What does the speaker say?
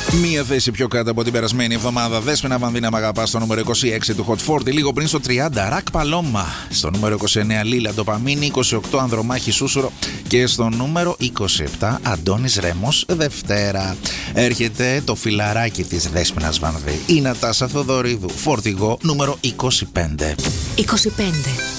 Μία θέση πιο κάτω από την περασμένη εβδομάδα. Δέσποινα Βανδίνα Μ' αγαπάς στο νούμερο 26 του Hot 40. Λίγο πριν στο 30, Ρακ Παλώμα. Στο νούμερο 29, Λίλα Ντοπαμίνη. 28, Ανδρομάχη Σούσουρο. Και στο νούμερο 27, Αντώνης Ρέμος Δευτέρα. Έρχεται το φιλαράκι της Δέσποινας Βανδί. Η Νατάσα Θοδωρίδου. Φορτηγό νούμερο 25. 25.